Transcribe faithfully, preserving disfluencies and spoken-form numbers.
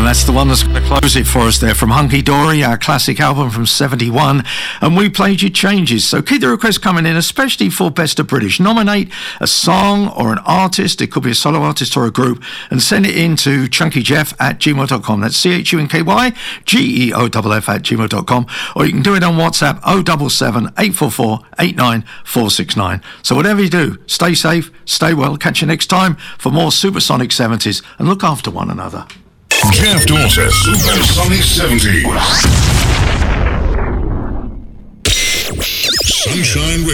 And that's the one that's going to close it for us there, from Hunky Dory, our classic album from seventy-one. And we played you Changes. So keep the requests coming in, especially for Best of British. Nominate a song or an artist, it could be a solo artist or a group, and send it in to chunkyjeff at gmail dot com. That's C H U N K Y G E O F F at gmail dot com. Or you can do it on WhatsApp, oh seven seven, eight four four, eight nine four six nine. So whatever you do, stay safe, stay well. Catch you next time for more Supersonic seventies, and look after one another. Jeff Dawson, Supersonic seventies. Sunshine